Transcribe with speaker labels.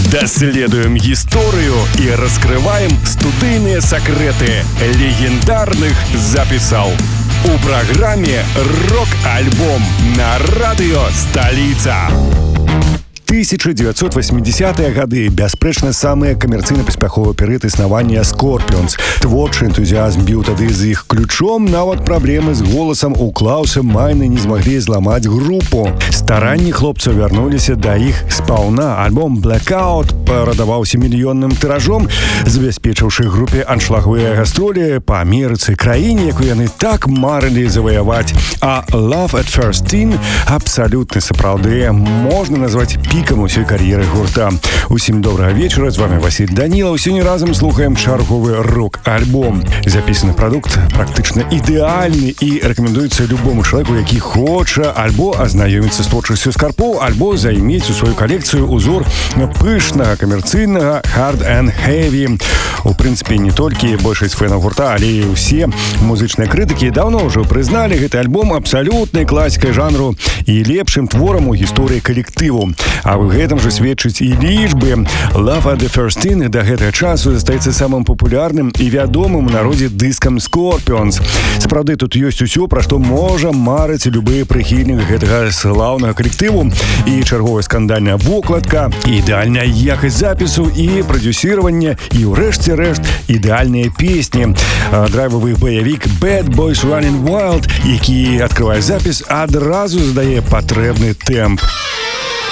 Speaker 1: Даследуем гісторыю і раскрываем студыйныя сакрэты легендарных запісаў. У праграме «Рок-альбом» на радыё «Сталіца». 1980-е гады бясспрэчна самыя камерцыйна-паспяховы перыяд існавання Scorpions. Творчы энтузіазм біў тады з іх ключом, нават праблемы з голасам у Клаўса Майна не змаглі зламаць групу. Старанні хлопцаў вярнуліся да іх спаўна. Альбом Blackout прадаваўся мільённым тыражом, забяспечыўшы групе аншлаговыя гастролі па Амерыцы, краіне, якую яны так марылі заваяваць. А Love at First Sting абсалютна сапраўды можна назваць пікам усёй кар'еры гурта. Усім добрага вечара, з вами Васіль Данілаў. Сёння разам слухаем чарговы рок-альбом. Запісаны прадукт практычна ідэальны і рэкамендуецца любому чалавеку, які хоча альбо азнаёміцца з творчасцю Скарпоў, альбо займець у сваю калекцыю узор пышнага камерцыйнага hard and heavy. У прынцыпе, не толькі большасць фэнаў гурта, але і ўсе музычныя крытыкі даўно ўжо прызналі гэты альбом абсалютнай класікай жанру і лепшым творам у гісторыі калектыву. А в гэтым жа сведчыць і лічбы. Love at the First Sting да гэтага часу застаецца самым папулярным і вядомым у народзе дыскам Scorpions. Сапраўды, тут ёсць усё, пра што можа марыць любы прыхільнік гэтага слаўнага калектыву. І чарговая скандальная вокладка, і ідэальная якасць запісу, і прадзюсіраванне, і ўрэшце рэшт ідэальныя песні. Драйвавы баявік Bad Boys Running Wild, які адкрывае запіс, адразу задае патрэбны тэмп.